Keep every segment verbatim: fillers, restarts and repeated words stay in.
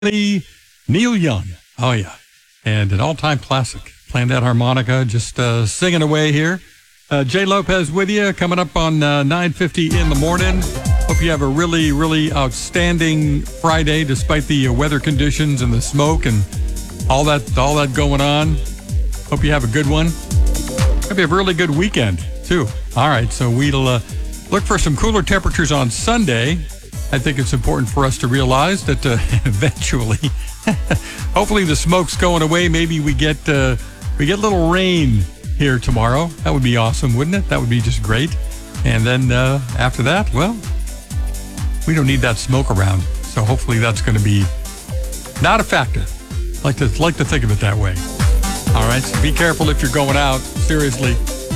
Neil Young. Oh, yeah. And an all-time classic. Playing that harmonica, just uh, singing away here. Uh, Jay Lopez with you, coming up on uh, nine fifty in the morning. Hope you have a really, really outstanding Friday, despite the uh, weather conditions and the smoke and all that, all that going on. Hope you have a good one. Hope you have a really good weekend, too. All right, so we'll uh, look for some cooler temperatures on Sunday. I think it's important for us to realize that uh, eventually, hopefully the smoke's going away. Maybe we get uh, we get a little rain here tomorrow. That would be awesome, wouldn't it? That would be just great. And then uh, after that, well, we don't need that smoke around. So hopefully that's going to be not a factor. Like to like to think of it that way. All right, so be careful if you're going out. Seriously.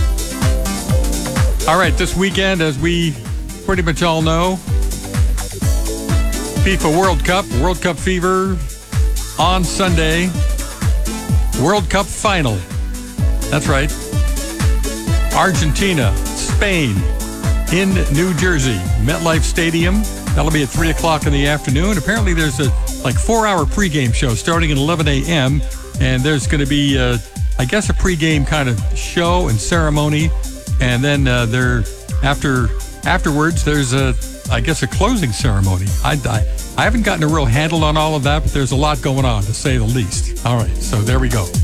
All right, this weekend, as we pretty much all know, FIFA World Cup, World Cup fever on Sunday. World Cup final. That's right. Argentina, Spain in New Jersey, MetLife Stadium. That'll be at three o'clock in the afternoon. Apparently there's a like four-hour pregame show starting at eleven a.m. And there's going to be, uh, I guess, a pregame kind of show and ceremony. And then uh, there, after afterwards, there's a, I guess, a closing ceremony. I, I I haven't gotten a real handle on all of that, but there's a lot going on, to say the least. All right, so there we go.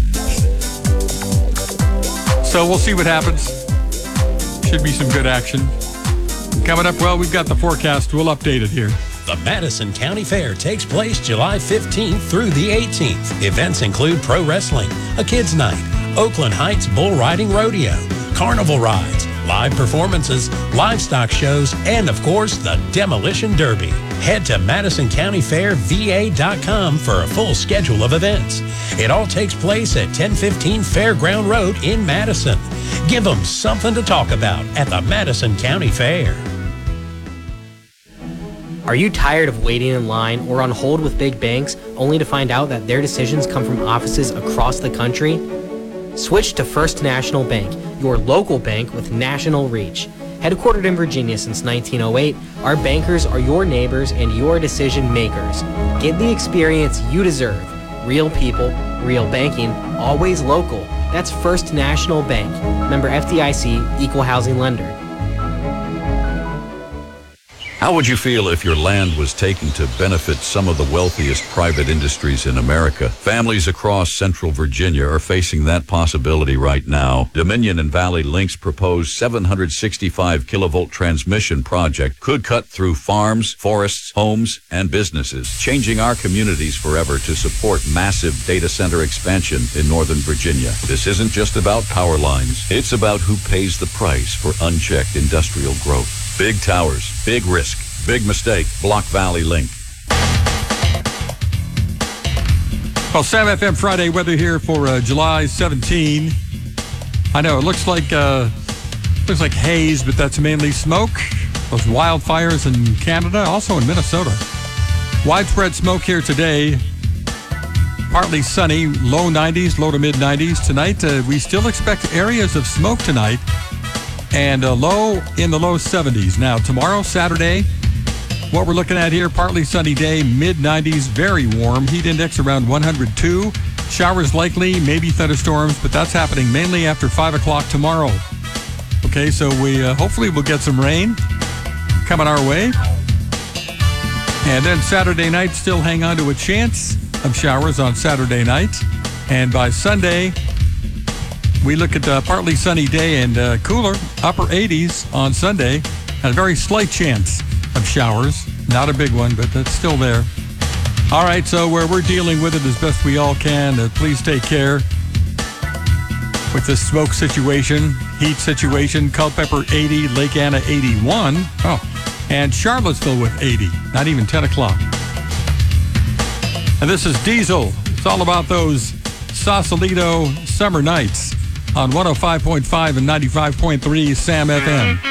So we'll see what happens. Should be some good action. Coming up, well, we've got the forecast. We'll update it here. The Madison County Fair takes place July fifteenth through the eighteenth. Events include pro wrestling, a kids' night, Oakland Heights Bull Riding Rodeo, carnival rides, live performances, livestock shows, and, of course, the Demolition Derby. Head to Madison County Fair V A dot com for a full schedule of events. It all takes place at ten fifteen Fairground Road in Madison. Give them something to talk about at the Madison County Fair. Are you tired of waiting in line or on hold with big banks only to find out that their decisions come from offices across the country? Switch to First National Bank, your local bank with national reach. Headquartered in Virginia since nineteen oh eight, our bankers are your neighbors and your decision makers. Get the experience you deserve. Real people, real banking, always local. That's First National Bank. Member F D I C, Equal Housing Lender. How would you feel if your land was taken to benefit some of the wealthiest private industries in America? Families across central Virginia are facing that possibility right now. Dominion and Valley Link's proposed seven hundred sixty-five kilovolt transmission project could cut through farms, forests, homes, and businesses, changing our communities forever to support massive data center expansion in Northern Virginia. This isn't just about power lines. It's about who pays the price for unchecked industrial growth. Big towers, big risk, big mistake. Block Valley Link. Well, Sam F M Friday weather here for uh, July seventeenth. I know it looks like uh, looks like haze, but that's mainly smoke. Those wildfires in Canada, also in Minnesota. Widespread smoke here today. Partly sunny, low nineties, low to mid nineties. Tonight, uh, we still expect areas of smoke tonight. And a low in the low seventies. Now, tomorrow, Saturday, what we're looking at here, partly sunny day, mid nineties, very warm. Heat index around one hundred two. Showers likely, maybe thunderstorms, but that's happening mainly after five o'clock tomorrow. Okay, so we uh, hopefully we'll get some rain coming our way. And then Saturday night, still hang on to a chance of showers on Saturday night. And by Sunday, we look at a partly sunny day and uh, cooler, upper eighties on Sunday, and a very slight chance of showers. Not a big one, but that's still there. All right, so where we're dealing with it as best we all can, uh, please take care with this smoke situation, heat situation. Culpeper eighty, Lake Anna eighty-one. Oh, and Charlottesville with eighty, not even ten o'clock. And this is Diesel. It's all about those Sausalito summer nights on one oh five point five and ninety-five point three Sam F M.